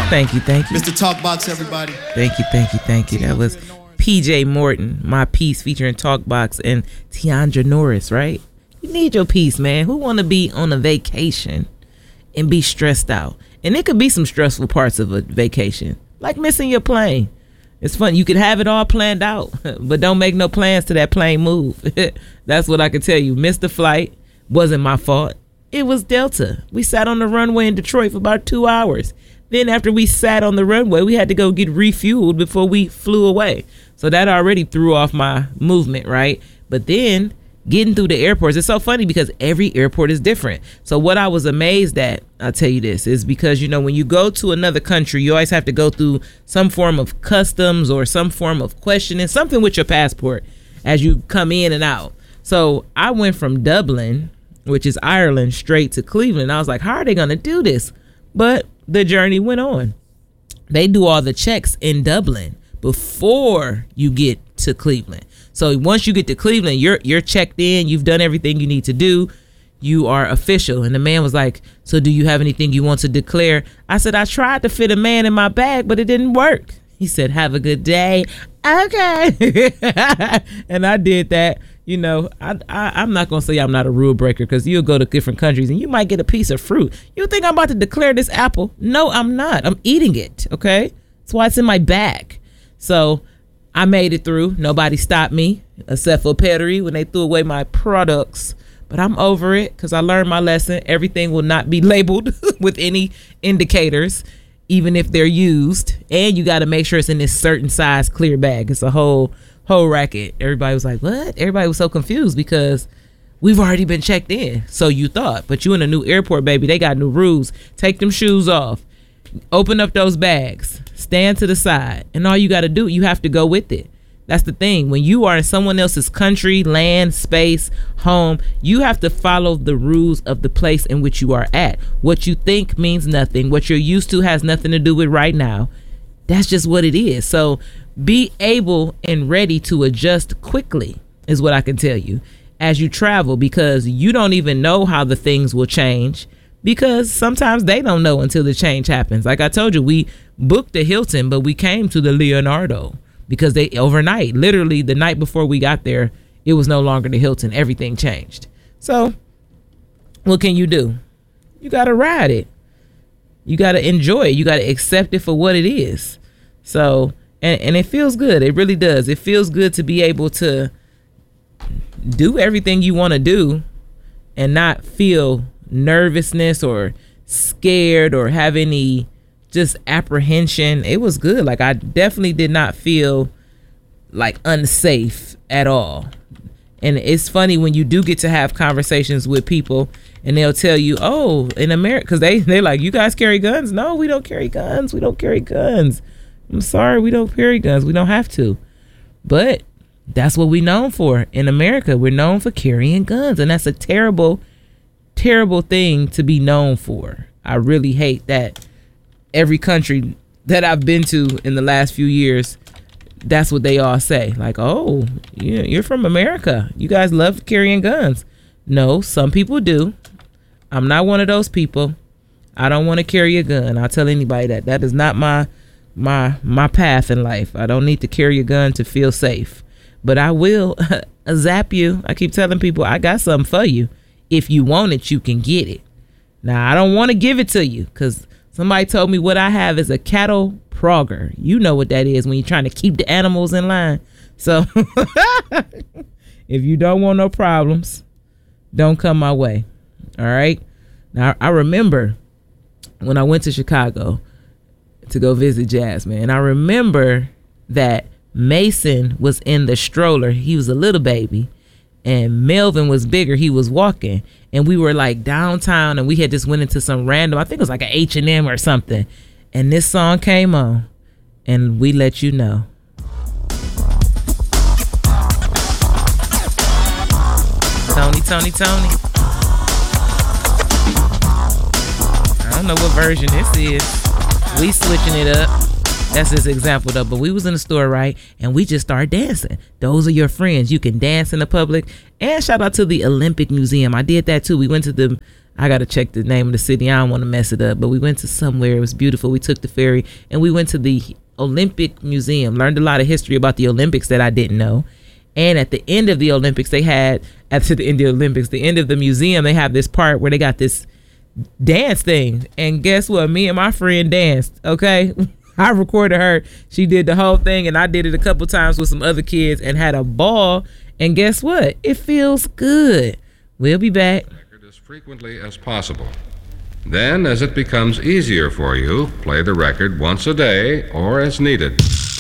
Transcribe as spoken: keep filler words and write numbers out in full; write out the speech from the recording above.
Thank you, thank you. Mister Talkbox, everybody. Thank you, thank you, thank you. That was P J Morton, my piece featuring Talkbox and Tiandra Norris, right? You need your piece, man. Who want to be on a vacation and be stressed out? And it could be some stressful parts of a vacation, like missing your plane. It's fun. You could have it all planned out, but don't make no plans to that plane move. That's what I can tell you. Missed the flight. Wasn't my fault. It was Delta. We sat on the runway in Detroit for about two hours. Then after we sat on the runway, we had to go get refueled before we flew away. So that already threw off my movement, right? But then getting through the airports, it's so funny because every airport is different. So what I was amazed at, I'll tell you this, is because, you know, when you go to another country, you always have to go through some form of customs or some form of questioning, something with your passport as you come in and out. So I went from Dublin, which is Ireland, straight to Cleveland. I was like, how are they going to do this? But the journey went on. They do all the checks in Dublin before you get to Cleveland. So once you get to Cleveland, you're you're checked in. You've done everything you need to do. You are official. And the man was like, so do you have anything you want to declare? I said, I tried to fit a man in my bag, but it didn't work. He said, have a good day. Okay. And I did that. You know, I, I, I'm not going to say I'm not a rule breaker, because you'll go to different countries and you might get a piece of fruit. You think I'm about to declare this apple? No, I'm not. I'm eating it. Okay. That's why it's in my bag. So I made it through. Nobody stopped me except for Pettery when they threw away my products. But I'm over it because I learned my lesson. Everything will not be labeled with any indicators, even if they're used. And you got to make sure it's in this certain size clear bag. It's a whole whole racket. Everybody was like, what? Everybody was so confused because we've already been checked in. So you thought, but you in a new airport, baby. They got new rules. Take them shoes off. Open up those bags. Stand to the side. And all you got to do, you have to go with it. That's the thing. When you are in someone else's country, land, space, home, you have to follow the rules of the place in which you are at. What you think means nothing. What you're used to has nothing to do with right now. That's just what it is. So be able and ready to adjust quickly is what I can tell you as you travel, because you don't even know how the things will change, because sometimes they don't know until the change happens. Like I told you, we booked the Hilton, but we came to the Leonardo because they overnight, literally the night before we got there, it was no longer the Hilton. Everything changed. So what can you do? You got to ride it. You got to enjoy it. You got to accept it for what it is. So, and, and it feels good. It really does. It feels good to be able to do everything you want to do and not feel nervousness or scared or have any just apprehension. It was good. Like, I definitely did not feel like unsafe at all. And it's funny when you do get to have conversations with people and they'll tell you, oh, in America, because they, they're like, you guys carry guns? No, we don't carry guns. We don't carry guns. I'm sorry, we don't carry guns. We don't have to. But that's what we're known for. In America, we're known for carrying guns. And that's a terrible, terrible thing to be known for. I really hate that every country that I've been to in the last few years, that's what they all say. Like, oh, you're from America. You guys love carrying guns. No, some people do. I'm not one of those people. I don't want to carry a gun. I'll tell anybody that. That is not my my my path in life. I don't need to carry a gun to feel safe. But I will zap you. I keep telling people, I got something for you. If you want it, you can get it. Now, I don't want to give it to you because somebody told me what I have is a cattle progger. You know what that is when you're trying to keep the animals in line. So if you don't want no problems, don't come my way. All right. Now, I remember when I went to Chicago to go visit Jasmine, I remember that Mason was in the stroller. He was a little baby. And Melvin was bigger. He was walking. And we were like downtown and we had just went into some random, I think it was like an H and M or something. And this song came on and we let you know. Tony, Tony, Tony. I don't know what version this is. We switching it up. That's this example though, but we was in the store, right? And we just started dancing. Those are your friends. You can dance in the public. And shout out to the Olympic Museum. I did that too. We went to the I gotta check the name of the city. I don't want to mess it up, but we went to somewhere. It was beautiful. We took the ferry and we went to the Olympic Museum. Learned a lot of history about the Olympics that I didn't know. And at the end of the Olympics, they had at the end of the Olympics, the end of the museum, they have this part where they got this dance thing. And guess what? Me and my friend danced. Okay, I recorded her. She did the whole thing, and I did it a couple times with some other kids and had a ball. And guess what? It feels good. We'll be back. As frequently as possible. Then, as it becomes easier for you, play the record once a day or as needed.